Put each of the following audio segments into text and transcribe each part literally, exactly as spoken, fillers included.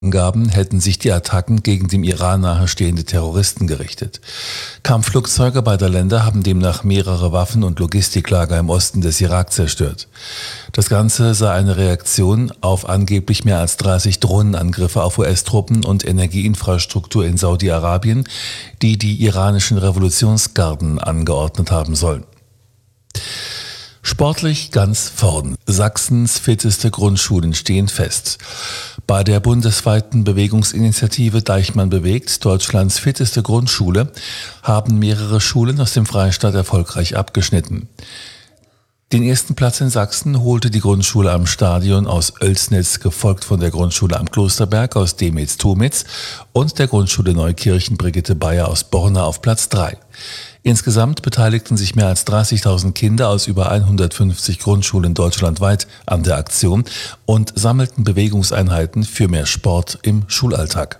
Angaben hätten sich die Attacken gegen dem Iran nahestehende Terroristen gerichtet. Kampfflugzeuge beider Länder haben demnach mehrere Waffen- und Logistiklager im Osten des Irak zerstört. Das Ganze sei eine Reaktion auf angeblich mehr als dreißig Drohnenangriffe auf U S-Truppen und Energieinfrastruktur in Saudi-Arabien, die die iranischen Revolutionsgarden angeordnet haben sollen. Sportlich ganz vorn. Sachsens fitteste Grundschulen stehen fest. Bei der bundesweiten Bewegungsinitiative Deichmann bewegt, Deutschlands fitteste Grundschule, haben mehrere Schulen aus dem Freistaat erfolgreich abgeschnitten. Den ersten Platz in Sachsen holte die Grundschule am Stadion aus Oelsnitz, gefolgt von der Grundschule am Klosterberg aus Demitz-Tumitz und der Grundschule Neukirchen Brigitte Bayer aus Borna auf Platz drei. Insgesamt beteiligten sich mehr als dreißigtausend Kinder aus über hundertfünfzig Grundschulen deutschlandweit an der Aktion und sammelten Bewegungseinheiten für mehr Sport im Schulalltag.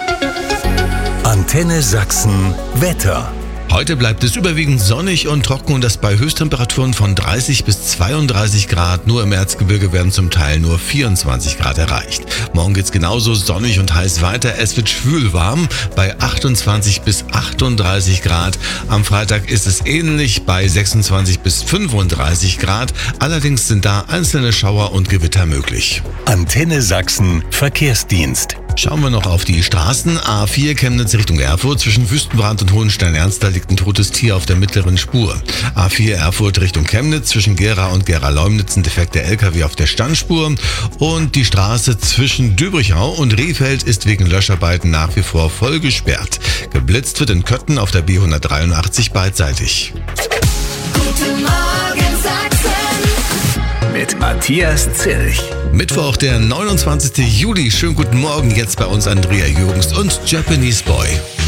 Antenne Sachsen Wetter. Heute bleibt es überwiegend sonnig und trocken und das bei Höchsttemperaturen von dreißig bis zweiunddreißig Grad. Nur im Erzgebirge werden zum Teil nur vierundzwanzig Grad erreicht. Morgen geht's genauso sonnig und heiß weiter. Es wird schwül warm bei achtundzwanzig bis achtunddreißig Grad. Am Freitag ist es ähnlich bei sechsundzwanzig bis fünfunddreißig Grad. Allerdings sind da einzelne Schauer und Gewitter möglich. Antenne Sachsen Verkehrsdienst. Schauen wir noch auf die Straßen. A vier Chemnitz Richtung Erfurt. Zwischen Wüstenbrand und Hohenstein-Ernst, da liegt ein totes Tier auf der mittleren Spur. A vier Erfurt Richtung Chemnitz. Zwischen Gera und Gera-Leumnitz ein defekter L K W auf der Standspur. Und die Straße zwischen Döbrichau und Rehfeld ist wegen Löscharbeiten nach wie vor voll gesperrt. Geblitzt wird in Kötten auf der B hundertdreiundachtzig beidseitig. Guten Morgen Sachsen Mit Matthias Zilch. Mittwoch, der neunundzwanzigsten Juli. Schönen guten Morgen, jetzt bei uns Andrea Jürgens und Japanese Boy.